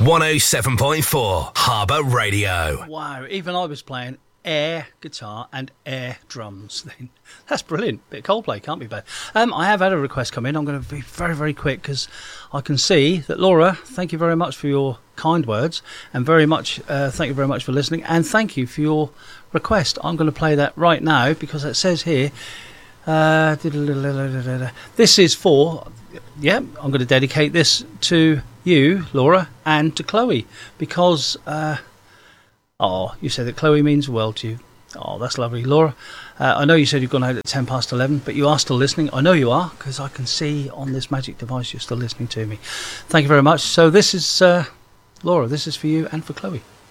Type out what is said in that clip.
107.4 Harbour Radio. Wow, even I was playing air guitar and air drums then. That's brilliant. Bit of Coldplay, can't be bad. I have had a request come in. I'm going to be very, very quick because I can see that Laura, thank you very much for your kind words, and thank you very much for listening, and thank you for your request. I'm going to play that right now because it says here, this is for, I'm going to dedicate this to you, Laura, and to Chloe, because you said that Chloe means the world to you. Oh, that's lovely, Laura. I know you said you've gone out at 11:10, but you are still listening. I know you are, because I can see on this magic device you're still listening to me. Thank you very much. So this is Laura, this is for you and for Chloe.